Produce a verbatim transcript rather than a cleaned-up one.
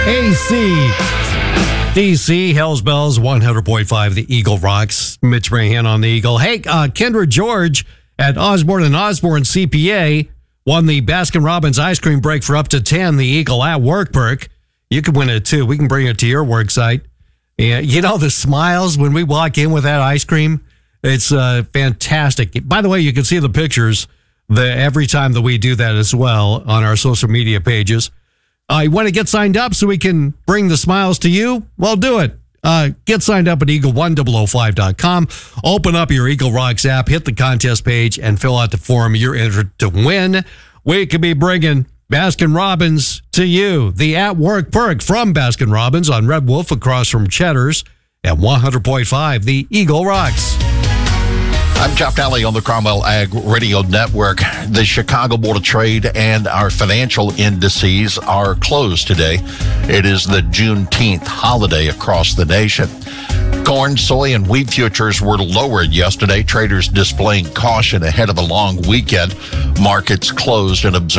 A C. D C, Hells Bells, one hundred point five, the Eagle rocks. Mitch Mahan on the Eagle. Hey, uh, Kendra George at Osborne and Osborne C P A won the Baskin-Robbins ice cream break for up to ten, the Eagle at Work perk. You can win it too. We can bring it to your work site. And you know, the smiles when we walk in with that ice cream, it's uh, fantastic. By the way, you can see the pictures the, every time that we do that as well on our social media pages. Uh, you want to get signed up so we can bring the smiles to you? Well, do it. Uh, get signed up at eagle one thousand five dot com. Open up your Eagle Rocks app, hit the contest page, and fill out the form. You're entered to win. We could be bringing Baskin-Robbins to you. The At Work perk from Baskin-Robbins on Red Wolf across from Cheddar's at one hundred point five, the Eagle Rocks. I'm Jeff Daly on the Cromwell Ag Radio Network. The Chicago Board of Trade and our financial indices are closed today. It is the Juneteenth holiday across the nation. Corn, soy, and wheat futures were lowered yesterday. Traders displaying caution ahead of a long weekend. Markets closed and observed